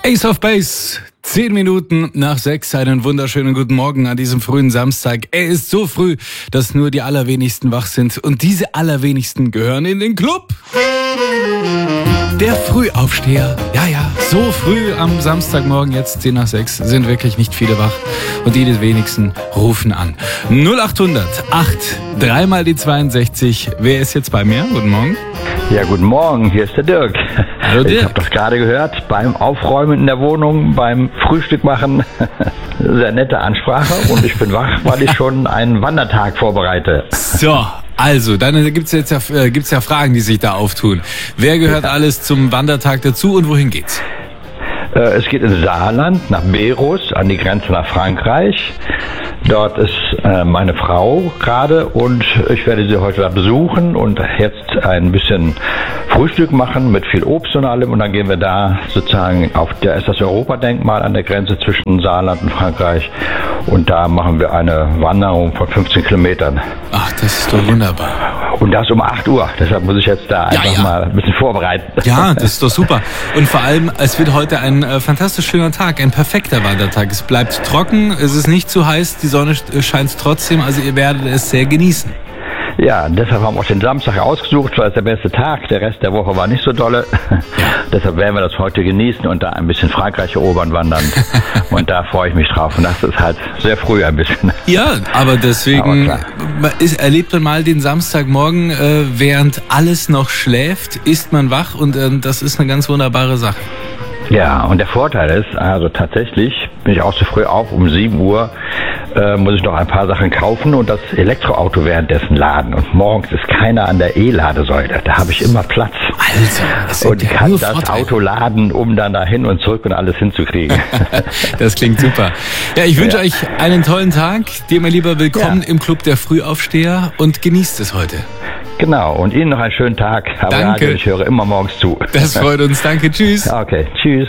Ace of Base, 10 Minuten nach 6, einen wunderschönen guten Morgen an diesem frühen Samstag. Er ist so früh, dass nur die allerwenigsten wach sind und diese allerwenigsten gehören in den Club. Der Frühaufsteher, ja, so früh am Samstagmorgen, jetzt 10 nach 6, sind wirklich nicht viele wach und die wenigsten rufen an. 0800 8 3 mal die 62, wer ist jetzt bei mir? Guten Morgen. Ja, guten Morgen, hier ist der Dirk. Hallo Dirk. Ich habe das gerade gehört, beim Aufräumen in der Wohnung, beim Frühstück machen. Sehr nette Ansprache und ich bin wach, weil ich schon einen Wandertag vorbereite. So, also, dann gibt's ja Fragen, die sich da auftun. Wer gehört alles zum Wandertag dazu und wohin geht's? Es geht ins Saarland, nach Berus, an die Grenze nach Frankreich. Dort ist meine Frau gerade und ich werde sie heute da besuchen und jetzt ein bisschen Frühstück machen mit viel Obst und allem und dann gehen wir da sozusagen da ist das Europadenkmal an der Grenze zwischen Saarland und Frankreich und da machen wir eine Wanderung von 15 Kilometern. Ach, das ist doch wunderbar. Und das um 8 Uhr, deshalb muss ich jetzt da einfach mal ein bisschen vorbereiten. Ja, das ist doch super. Und vor allem, es wird heute ein fantastisch schöner Tag, ein perfekter Wandertag. Es bleibt trocken, es ist nicht zu heiß, die Sonne scheint trotzdem, also ihr werdet es sehr genießen. Ja, deshalb haben wir auch den Samstag ausgesucht, weil es der beste Tag, der Rest der Woche war nicht so dolle. Deshalb werden wir das heute genießen und da ein bisschen Frankreich erobern wandern. Und da freue ich mich drauf. Und das ist halt sehr früh ein bisschen. Ja, aber deswegen erlebt man mal den Samstagmorgen, während alles noch schläft, ist man wach und das ist eine ganz wunderbare Sache. Ja, und der Vorteil ist, also tatsächlich bin ich auch so früh auf, um 7 Uhr muss ich noch ein paar Sachen kaufen und das Elektroauto währenddessen laden. Und morgens ist keiner an der E-Ladesäule. Da habe ich immer Platz. Also, und kann das Auto laden, um dann dahin und zurück und alles hinzukriegen. Das klingt super. Ja, ich wünsche euch einen tollen Tag. Dir, mein Lieber, willkommen im Club der Frühaufsteher und genießt es heute. Genau, und Ihnen noch einen schönen Tag. Danke. Ich höre immer morgens zu. Das freut uns. Danke, tschüss. Okay, tschüss.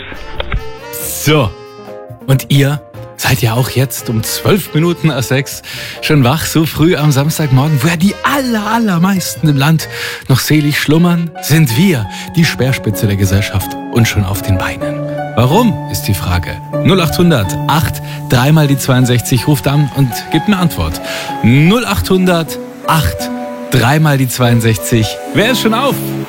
So, und ihr seid ja auch jetzt um 12 Minuten nach 6 schon wach, so früh am Samstagmorgen, wo ja die allermeisten im Land noch selig schlummern, sind wir die Speerspitze der Gesellschaft und schon auf den Beinen. Warum, ist die Frage. 0800 8 3 mal die 62, ruft an und gebt eine Antwort. 0800 8 3 mal die 62. Wer ist schon auf?